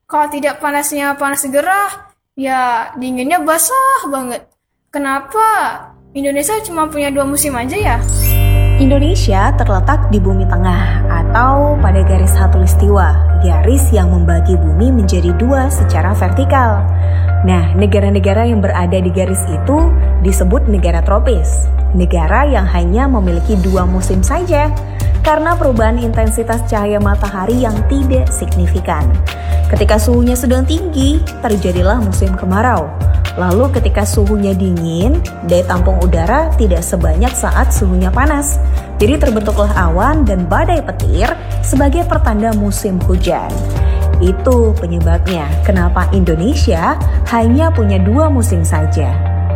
Kalau tidak panasnya panas gerah, ya dinginnya basah banget. Kenapa Indonesia cuma punya dua musim aja ya? Indonesia terletak di bumi tengah atau pada garis khatulistiwa, garis yang membagi bumi menjadi dua secara vertikal. Nah, negara-negara yang berada di garis itu disebut negara tropis, negara yang hanya memiliki dua musim saja karena perubahan intensitas cahaya matahari yang tidak signifikan. Ketika suhunya sedang tinggi, terjadilah musim kemarau. Lalu ketika suhunya dingin, daya tampung udara tidak sebanyak saat suhunya panas. Jadi terbentuklah awan dan badai petir sebagai pertanda musim hujan. Itu penyebabnya kenapa Indonesia hanya punya dua musim saja.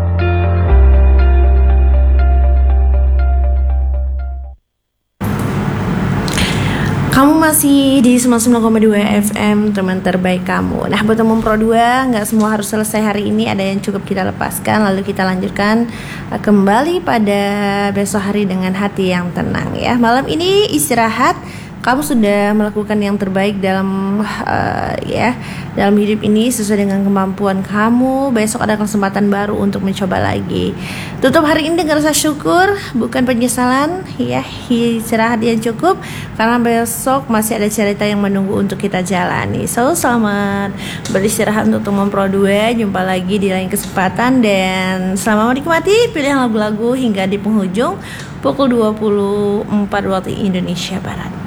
Kamu masih di 99,2 FM, teman terbaik kamu. Nah, buat teman Pro 2, nggak semua harus selesai hari ini. Ada yang cukup kita lepaskan, lalu kita lanjutkan kembali pada besok hari dengan hati yang tenang ya. Malam ini istirahat. Kamu sudah melakukan yang terbaik dalam dalam hidup ini sesuai dengan kemampuan kamu. Besok ada kesempatan baru untuk mencoba lagi. Tutup hari ini dengan rasa syukur, bukan penyesalan ya. Istirahat yang cukup karena besok masih ada cerita yang menunggu untuk kita jalani. So, selamat beristirahat untuk teman Pro 2. Jumpa lagi di lain kesempatan dan selamat menikmati pilihan lagu-lagu hingga di penghujung pukul 24 waktu Indonesia Barat.